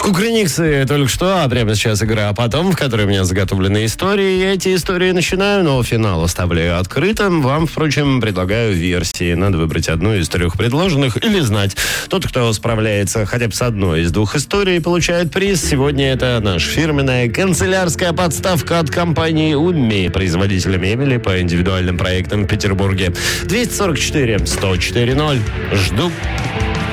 Кукрыниксы только что, а прямо сейчас игра «А потом», в которой у меня заготовлены истории. Я эти истории начинаю, но финал оставляю открытым. Вам, впрочем, предлагаю версии. Надо выбрать одну из 3 предложенных или знать. Тот, кто справляется хотя бы с одной из 2 историй, получает приз. Сегодня это наша фирменная канцелярская подставка от компании «Умми», производителя мебели по индивидуальным проектам в Петербурге. 244 104 0. Жду.